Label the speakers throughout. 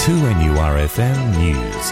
Speaker 1: 2NURFM News.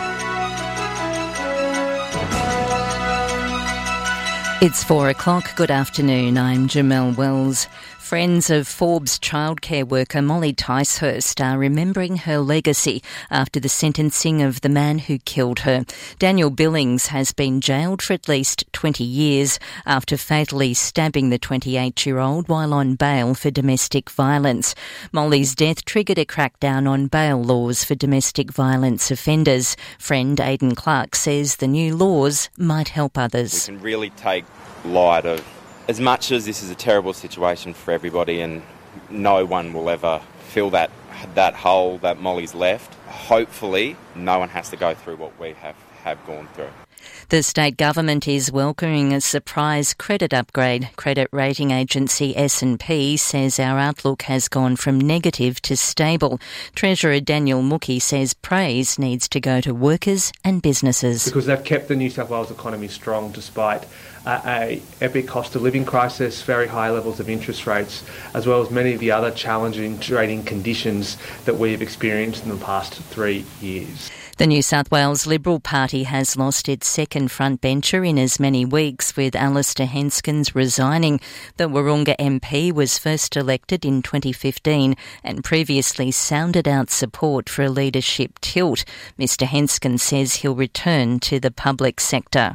Speaker 2: It's 4 o'clock. Good afternoon. I'm Jamelle Wells. Friends of Forbes childcare worker Molly Ticehurst are remembering her legacy after the sentencing of the man who killed her. Daniel Billings has been jailed for at least 20 years after fatally stabbing the 28-year-old while on bail for domestic violence. Molly's death triggered a crackdown on bail laws for domestic violence offenders. Friend Aidan Clark says the new laws might help others.
Speaker 3: We can really take light of, as much as this is a terrible situation for everybody and no one will ever fill that hole that Molly's left, hopefully no one has to go through what we have gone through.
Speaker 2: The state government is welcoming a surprise credit upgrade. Credit rating agency S&P says our outlook has gone from negative to stable. Treasurer Daniel Mookie says praise needs to go to workers and businesses.
Speaker 4: Because they've kept the New South Wales economy strong despite a epic cost of living crisis, very high levels of interest rates, as well as many of the other challenging trading conditions that we've experienced in the past 3 years.
Speaker 2: The New South Wales Liberal Party has lost its second frontbencher in as many weeks, with Alistair Henskens resigning. The Wahroonga MP was first elected in 2015 and previously sounded out support for a leadership tilt. Mr Henskens says he'll return to the public sector.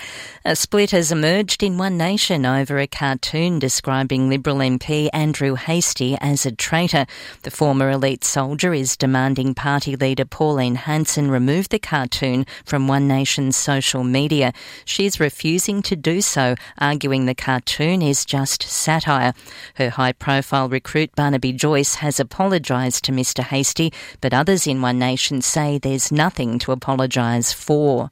Speaker 2: A split has emerged in One Nation over a cartoon describing Liberal MP Andrew Hastie as a traitor. The former elite soldier is demanding party leader Pauline Hanson remove the cartoon from One Nation's social media. She's refusing to do so, arguing the cartoon is just satire. Her high-profile recruit Barnaby Joyce has apologised to Mr Hastie, but others in One Nation say there's nothing to apologise for.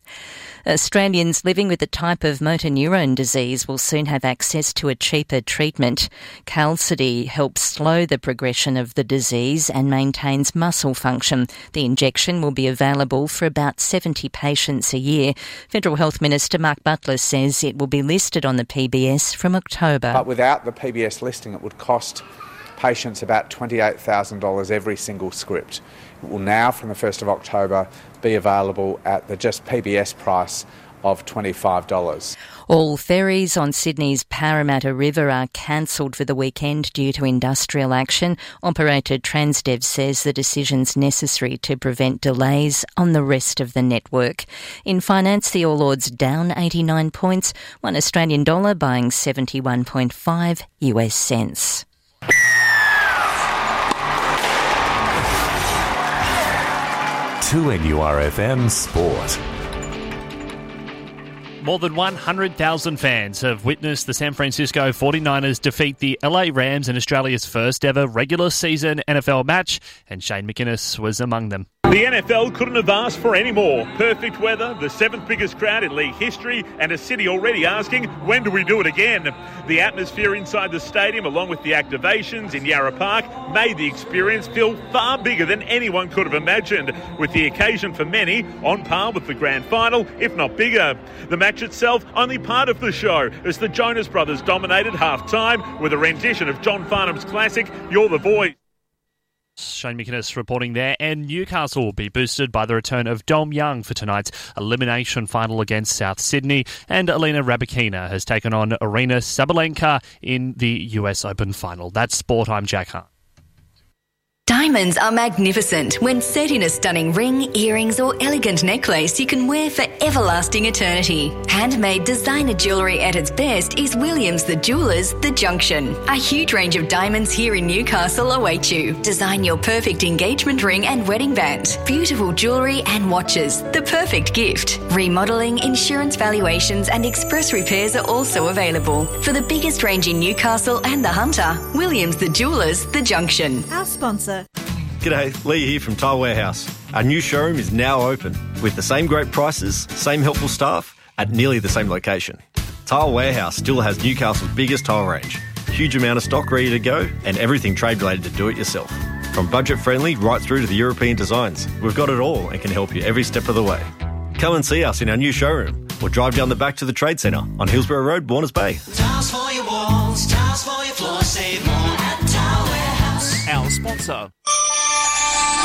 Speaker 2: Australians living with the type of motor neurone disease will soon have access to a cheaper treatment. Qalsody helps slow the progression of the disease and maintains muscle function. The injection will be available for about 70 patients a year. Federal Health Minister Mark Butler says it will be listed on the PBS from October.
Speaker 5: But without the PBS listing, it would cost patients about $28,000 every single script. It will now, from the 1st of October, be available at the just PBS price of $25.
Speaker 2: All ferries on Sydney's Parramatta River are cancelled for the weekend due to industrial action. Operator Transdev says the decision's necessary to prevent delays on the rest of the network. In finance, the All Ords down 89 points, one Australian dollar buying 71.5 US cents.
Speaker 1: To NURFM Sport.
Speaker 6: More than 100,000 fans have witnessed the San Francisco 49ers defeat the LA Rams in Australia's first ever regular season NFL match, and Shane McInnes was among them.
Speaker 7: The NFL couldn't have asked for any more. Perfect weather, the 7th biggest crowd in league history, and a city already asking, when do we do it again? The atmosphere inside the stadium, along with the activations in Yarra Park, made the experience feel far bigger than anyone could have imagined, with the occasion for many on par with the grand final, if not bigger. The match itself only part of the show, as the Jonas Brothers dominated half-time with a rendition of John Farnham's classic, You're the Voice.
Speaker 6: Shane McInnes reporting there, and Newcastle will be boosted by the return of Dom Young for tonight's elimination final against South Sydney, and Alina Rybakina has taken on Arina Sabalenka in the US Open final. That's Sport, I'm Jack Hart.
Speaker 8: Diamonds are magnificent when set in a stunning ring, earrings or elegant necklace you can wear for everlasting eternity. Handmade designer jewellery at its best is Williams the Jewellers The Junction. A huge range of diamonds here in Newcastle await you. Design your perfect engagement ring and wedding band. Beautiful jewellery and watches, the perfect gift. Remodelling, insurance valuations and express repairs are also available. For the biggest range in Newcastle and the Hunter, Williams the Jewellers The Junction.
Speaker 9: Our sponsor.
Speaker 10: G'day, Lee here from Tile Warehouse. Our new showroom is now open with the same great prices, same helpful staff at nearly the same location. Tile Warehouse still has Newcastle's biggest tile range, huge amount of stock ready to go and everything trade related to do it yourself. From budget friendly right through to the European designs, we've got it all and can help you every step of the way. Come and see us in our new showroom or drive down the back to the Trade Centre on Hillsborough Road, Warners Bay.
Speaker 11: Tiles for your walls, tiles for your floor, save more at Tile Warehouse.
Speaker 6: Our sponsor.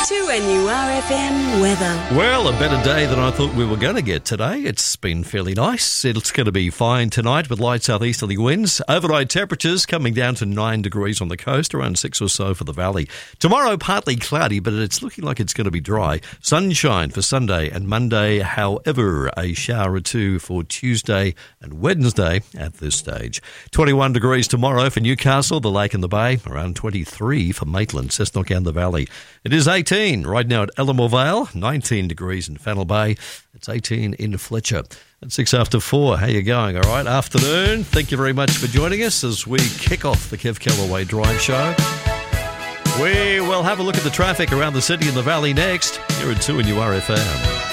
Speaker 9: 2NURFM weather.
Speaker 11: Well, a better day than I thought we were going to get today. It's been fairly nice. It's going to be fine tonight with light southeasterly winds. Overnight temperatures coming down to 9 degrees on the coast, around 6 or so for the valley. Tomorrow, partly cloudy, but it's looking like it's going to be dry. Sunshine for Sunday and Monday. However, a shower or two for Tuesday and Wednesday at this stage. 21 degrees tomorrow for Newcastle, the Lake and the Bay. Around 23 for Maitland, Cessnock and the Valley. It is 18 right now at Ellamore Vale, 19 degrees in Fennell Bay. It's 18 in Fletcher. At 6 after 4. How you going? All right, afternoon. Thank you very much for joining us as we kick off the Kev Kellaway Drive Show. We will have a look at the traffic around the city and the valley next here at 2NURFM.